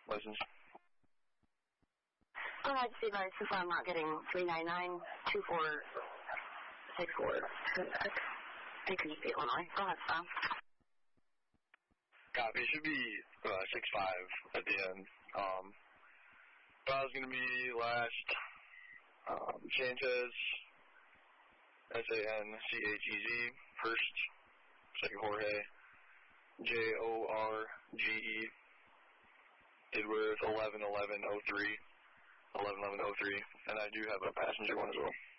license. All right, Steve, so far I'm not getting 399-2464. Increase Illinois. Go ahead, Sam. Copy. It should be 65 at the end. File's going to be last Sanchez, Sanchez, first, second Jorge, Jorge, Edworth, 111103, and I do have a passenger one as well.